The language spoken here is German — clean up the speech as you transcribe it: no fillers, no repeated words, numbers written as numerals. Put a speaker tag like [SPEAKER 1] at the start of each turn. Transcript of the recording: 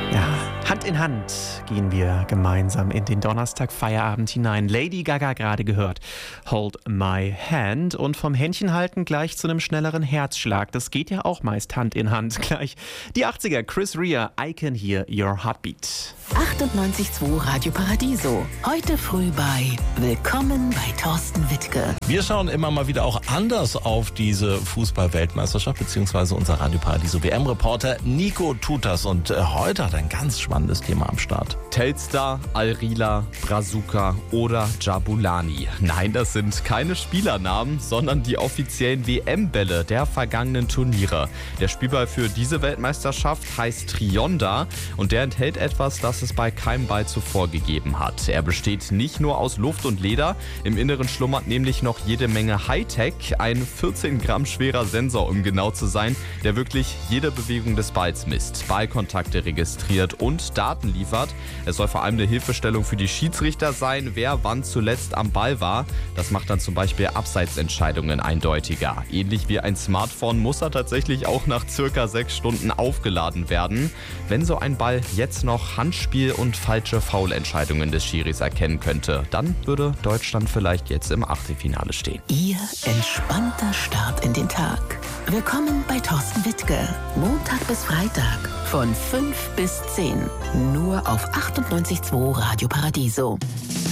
[SPEAKER 1] Ja, Hand in Hand gehen wir gemeinsam in den Donnerstag-Feierabend hinein. Lady Gaga gerade gehört, Hold My Hand, und vom Händchen halten gleich zu einem schnelleren Herzschlag. Das geht ja auch meist Hand in Hand. Gleich die 80er, Chris Rea, I Can Hear Your Heartbeat.
[SPEAKER 2] 98.2 Radio Paradiso. Heute früh bei Willkommen bei Thorsten Wittke.
[SPEAKER 3] Wir schauen immer mal wieder auch anders auf diese Fußball-Weltmeisterschaft, beziehungsweise unser Radio Paradiso WM-Reporter Nico tut das. Und heute hat er ein ganz spannendes Thema am Start.
[SPEAKER 4] Telstar, Al-Rila, Brazuca oder Jabulani. Nein, das sind keine Spielernamen, sondern die offiziellen WM-Bälle der vergangenen Turniere. Der Spielball für diese Weltmeisterschaft heißt Trionda und der enthält etwas, das es bei keinem Ball zuvor gegeben hat. Er besteht nicht nur aus Luft und Leder, im Inneren schlummert nämlich noch jede Menge Hightech, ein 14 Gramm schwerer Sensor, um genau zu sein, der wirklich jede Bewegung des Balls misst, Ballkontakte registriert und Daten liefert. Es soll vor allem eine Hilfestellung für die Schiedsrichter sein, wer wann zuletzt am Ball war. Das macht dann zum Beispiel Abseitsentscheidungen eindeutiger. Ähnlich wie ein Smartphone muss er tatsächlich auch nach circa 6 Stunden aufgeladen werden. Wenn so ein Ball jetzt noch Handspiel und falsche Foulentscheidungen des Schiris erkennen könnte, dann würde Deutschland vielleicht jetzt im Achtelfinale stehen.
[SPEAKER 2] Ihr entspannter Start in den Tag. Willkommen bei Thorsten Wittke. Montag bis Freitag von 5 bis 10. Nur auf 98.2 Radio Paradiso.